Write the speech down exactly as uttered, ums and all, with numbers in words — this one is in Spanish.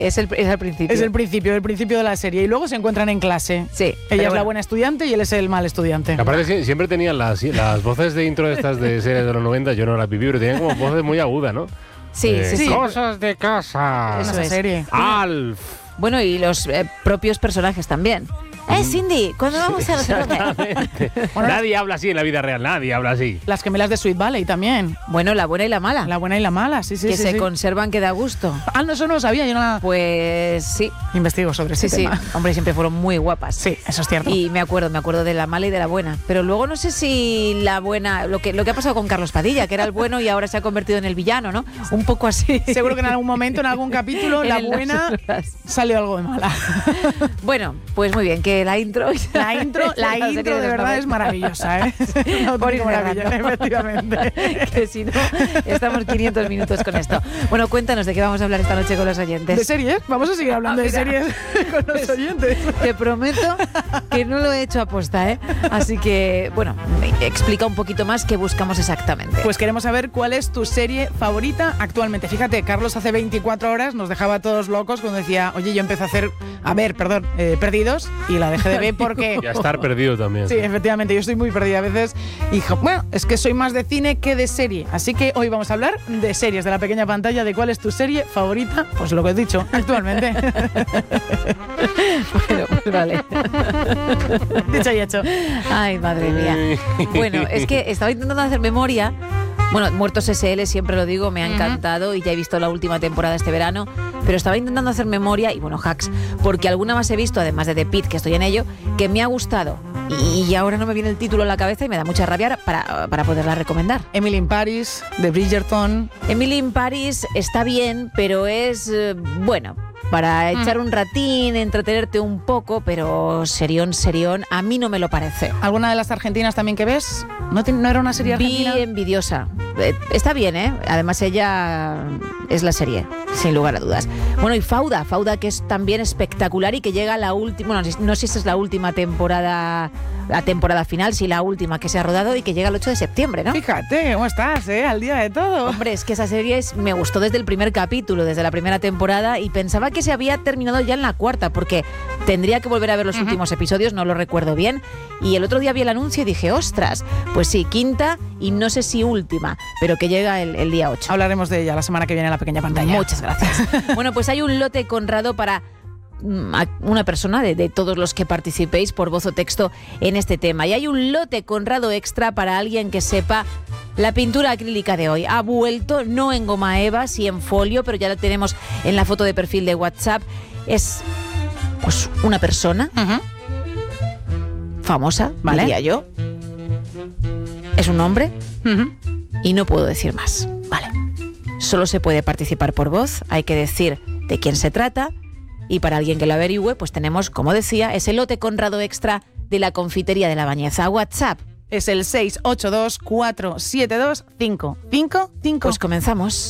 Es el, es el principio. Es el principio, el principio de la serie. Y luego se encuentran en clase. Sí. Ella es bueno. la buena estudiante y él es el mal estudiante. Aparte, siempre tenían las, las voces de intro estas de series de los noventa, yo no las viví, pero tenían como voces muy agudas, ¿no? Sí, eh, sí, sí. Cosas de casa. Eso Esa es. serie. Alf. Bueno, y los eh, propios personajes también. Eh, Cindy, ¿cuándo vamos a hacer Exactamente. Bueno, Nadie habla así en la vida real, nadie habla así. Las gemelas de Sweet Valley también. Bueno, la buena y la mala. La buena y la mala, sí, sí, que sí. se sí. conservan, que da gusto. Ah, no, eso no lo sabía, yo no la Pues sí. investigo sobre ese Sí, sí. tema. Hombre, siempre fueron muy guapas. Sí, eso es cierto. Y me acuerdo, me acuerdo de la mala y de la buena. Pero luego no sé si la buena, lo que, lo que ha pasado con Carlos Padilla, que era el bueno y ahora se ha convertido en el villano, ¿no? Un poco así. Seguro que en algún momento, en algún capítulo, En la el buena Las- salió algo de mala. Bueno, pues muy bien, que la intro... La intro, la serie intro de los verdad noventa. es maravillosa, ¿eh? Una Por ir auténtica maravilla, cerrando. efectivamente. Que si no, estamos quinientos minutos con esto. Bueno, cuéntanos de qué vamos a hablar esta noche con los oyentes. ¿De series? Vamos a seguir hablando Ah, de mira. series con los oyentes. Te prometo que no lo he hecho aposta, ¿eh? Así que, bueno, me explica un poquito más qué buscamos exactamente. Pues queremos saber cuál es tu serie favorita actualmente. Fíjate, Carlos hace veinticuatro horas nos dejaba a todos locos cuando decía, oye, yo empecé a hacer, a ver, perdón, eh, Perdidos, y la dejé de ver porque... Y a estar perdido también. Sí, efectivamente, yo estoy muy perdida a veces. Y dije, bueno, es que soy más de cine que de serie. Así que hoy vamos a hablar de series, de la pequeña pantalla, de cuál es tu serie favorita, pues lo que he dicho, actualmente. Bueno, pues vale. Dicho y hecho. Ay, madre mía. Bueno, es que estaba intentando hacer memoria. Bueno, Muertos S L, siempre lo digo, me ha encantado y ya he visto la última temporada este verano, pero estaba intentando hacer memoria y, bueno, hacks, porque alguna más he visto, además de The Pitt, que estoy en ello, que me ha gustado. Y, y ahora no me viene el título en la cabeza y me da mucha rabia para, para poderla recomendar. Emily in Paris, de Bridgerton. Emily in Paris está bien, pero es, eh, bueno, para echar un ratín, entretenerte un poco, pero serión, serión, a mí no me lo parece. ¿Alguna de las argentinas también que ves? ¿No, te- no era una serie argentina? Vi Envidiosa. Eh, Está bien, ¿eh? Además ella es la serie, sin lugar a dudas. Bueno, y Fauda, Fauda que es también espectacular y que llega a la última, bueno, no sé si es la última temporada, la temporada final, si la última que se ha rodado y que llega el ocho de septiembre, ¿no? Fíjate, ¿cómo estás, eh? Al día de todo. Hombre, es que esa serie es- me gustó desde el primer capítulo, desde la primera temporada, y pensaba que se había terminado ya en la cuarta, porque tendría que volver a ver los Ujú. últimos episodios, no lo recuerdo bien. Y el otro día vi el anuncio y dije, ostras, pues sí, quinta y no sé si última, pero que llega el, el día ocho. Hablaremos de ella la semana que viene en la pequeña pantalla. Muchas gracias. Bueno, pues hay un lote Conrado para mm, a una persona de, de todos los que participéis por voz o texto en este tema. Y hay un lote Conrado extra para alguien que sepa la pintura acrílica de hoy. Ha vuelto, no en goma eva, sí en folio, pero ya la tenemos en la foto de perfil de WhatsApp. Es pues una persona Ujú. famosa, Vale. diría yo. Es un hombre Ujú. y no puedo decir más. Vale. Solo se puede participar por voz, hay que decir de quién se trata, y para alguien que lo averigüe, pues tenemos, como decía, ese lote Conrado extra de la confitería de la Bañeza. WhatsApp. Es el seis ocho dos, cuatro siete dos, cinco cinco cinco. Pues comenzamos.